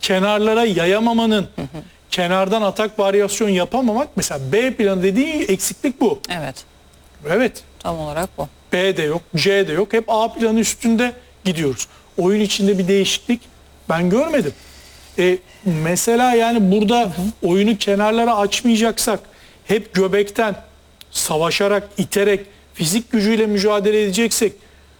kenarlara yayamamanın, kenardan atak varyasyon yapamamak, mesela B planı dediği eksiklik bu. Evet. Evet. Tam olarak bu. B de yok, C de yok. Hep A planı üstünde gidiyoruz. Oyun içinde bir değişiklik ben görmedim. Mesela yani burada oyunu kenarlara açmayacaksak, hep göbekten savaşarak, iterek, fizik gücüyle mücadele edeceksek,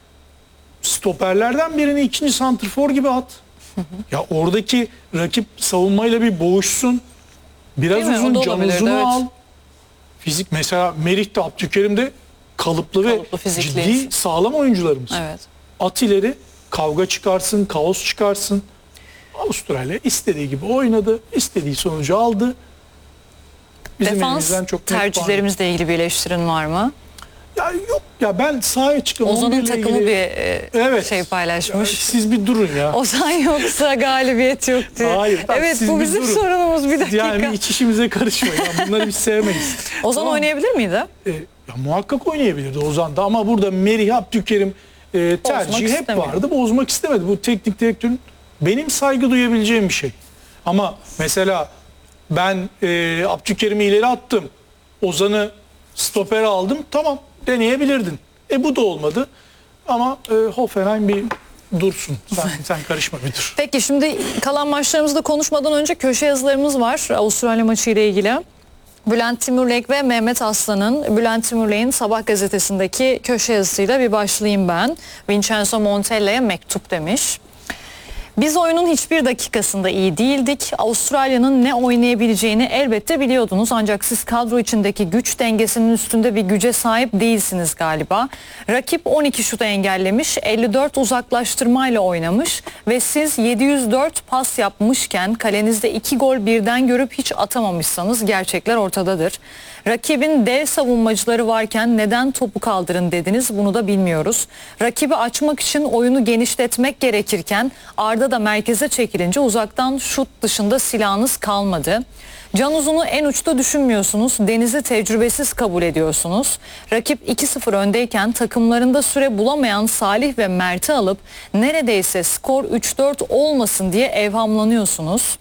stoperlerden birini ikinci santrfor gibi at. Ya oradaki rakip savunmayla bir boğuşsun. Biraz Değil mi? O uzun, da can olabilirdi, uzunu evet. al. Fizik mesela Merih'te, Abdülkerim'de kalıplı ve fizikliyiz. ciddi sağlam oyuncularımız. Evet. At ileri, kavga çıkarsın, kaos çıkarsın. Avustralya istediği gibi oynadı, istediği sonucu aldı. Bizim Defans elimizden çok net puan. tercihlerimizle ilgili bir eleştirin var mı? Ya yok ya, ben sahaya çıkan Ozan'ın takımı ilgili... bir şey paylaşmış. Ya siz bir durun ya. Ozan yoksa galibiyet yok diye. Hayır, tamam, evet, siz bu bir bizim durun. sorunumuz, bir dakika. Yani iç işimize karışmayın. Ya, bunları biz sevmeyiz. Ozan Tamam. oynayabilir miydi? Ya, muhakkak oynayabilirdi Ozan da, ama burada Merih, Abdülkerim tercihi hep istemiyor. vardı. Bozmak istemedi. Bu teknik direktörün benim saygı duyabileceğim bir şey. Ama mesela ben Abdülkerim'i ileri attım. Ozan'ı stopere aldım. Tamam, deneyebilirdin. Bu da olmadı. Ama Hoffenheim bir dursun. Sen karışma, bir dur. Peki şimdi kalan maçlarımızda konuşmadan önce köşe yazılarımız var Avustralya maçı ile ilgili. Bülent Timurlek ve Mehmet Aslan'ın, Bülent Timurlek'in Sabah gazetesindeki köşe yazısıyla bir başlayayım ben. Vincenzo Montella'ya mektup demiş. Biz oyunun hiçbir dakikasında iyi değildik. Avustralya'nın ne oynayabileceğini elbette biliyordunuz. Ancak siz kadro içindeki güç dengesinin üstünde bir güce sahip değilsiniz galiba. Rakip 12 şutu engellemiş, 54 uzaklaştırmayla oynamış ve siz 704 pas yapmışken kalenizde 2 gol birden görüp hiç atamamışsanız gerçekler ortadadır. Rakibin dev savunmacıları varken neden topu kaldırın dediniz, bunu da bilmiyoruz. Rakibi açmak için oyunu genişletmek gerekirken Arda da merkeze çekilince uzaktan şut dışında silahınız kalmadı. Can Uzun'u en uçta düşünmüyorsunuz. Deniz'i tecrübesiz kabul ediyorsunuz. Rakip 2-0 öndeyken takımlarında süre bulamayan Salih ve Mert'i alıp neredeyse skor 3-4 olmasın diye evhamlanıyorsunuz.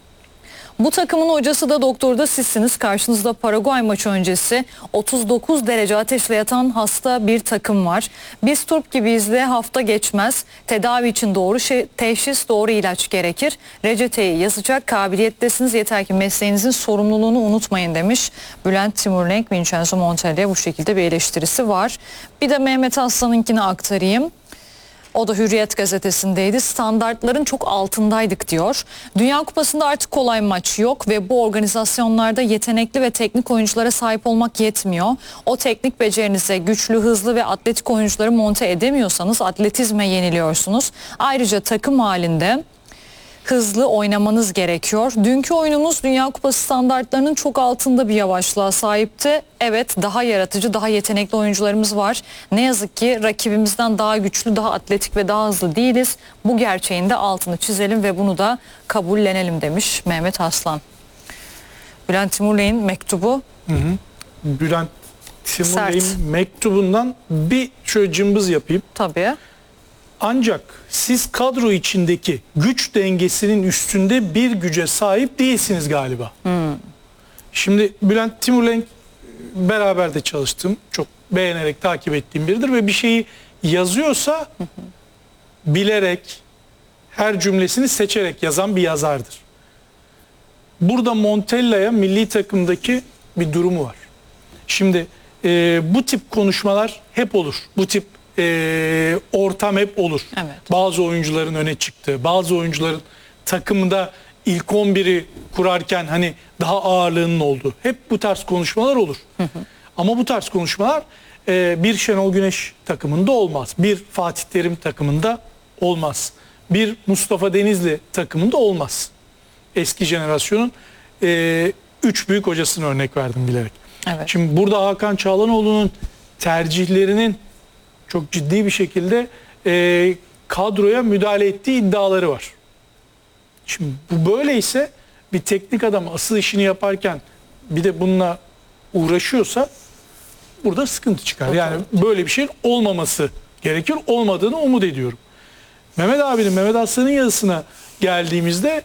Bu takımın hocası da doktoru da sizsiniz. Karşınızda Paraguay maçı öncesi 39 derece ateşle yatan hasta bir takım var. Biz turp gibiyiz de hafta geçmez. Tedavi için doğru teşhis, doğru ilaç gerekir. Reçeteyi yazacak kabiliyettesiniz. Yeter ki mesleğinizin sorumluluğunu unutmayın demiş. Bülent Timurlek, Vincenzo Montella'ya bu şekilde bir eleştirisi var. Bir de Mehmet Aslan'ınkini aktarayım. O da Hürriyet gazetesindeydi. Standartların çok altındaydık diyor. Dünya Kupası'nda artık kolay maç yok ve bu organizasyonlarda yetenekli ve teknik oyunculara sahip olmak yetmiyor. O teknik becerinize güçlü, hızlı ve atletik oyuncuları monte edemiyorsanız atletizme yeniliyorsunuz. Ayrıca takım halinde hızlı oynamanız gerekiyor. Dünkü oyunumuz Dünya Kupası standartlarının çok altında bir yavaşlığa sahipti. Evet, daha yaratıcı, daha yetenekli oyuncularımız var. Ne yazık ki rakibimizden daha güçlü, daha atletik ve daha hızlı değiliz. Bu gerçeğin de altını çizelim ve bunu da kabullenelim demiş Mehmet Aslan. Bülent Timurlek'in mektubu. Bülent Timurlek'in mektubundan bir şöyle cımbız yapayım. Tabii. Ancak siz kadro içindeki güç dengesinin üstünde bir güce sahip değilsiniz galiba. Şimdi Bülent Timurlek beraber de çalıştım. Çok beğenerek takip ettiğim biridir ve bir şeyi yazıyorsa bilerek, her cümlesini seçerek yazan bir yazardır. Burada Montella'ya milli takımdaki bir durumu var. Şimdi bu tip konuşmalar hep olur. Bu tip ortam hep olur. Evet. Bazı oyuncuların öne çıktığı, bazı oyuncuların takımda ilk 11'i kurarken hani daha ağırlığının olduğu. Hep bu tarz konuşmalar olur. Ama bu tarz konuşmalar bir Şenol Güneş takımında olmaz. Bir Fatih Terim takımında olmaz. Bir Mustafa Denizli takımında olmaz. Eski jenerasyonun 3 büyük hocasını örnek verdim bilerek. Evet. Şimdi burada Hakan Çağlanoğlu'nun tercihlerinin çok ciddi bir şekilde kadroya müdahale ettiği iddiaları var. Şimdi bu böyleyse bir teknik adam asıl işini yaparken bir de bununla uğraşıyorsa burada sıkıntı çıkar. Yani böyle bir şeyin olmaması gerekir. Olmadığını umut ediyorum. Mehmet Aslan'ın yazısına geldiğimizde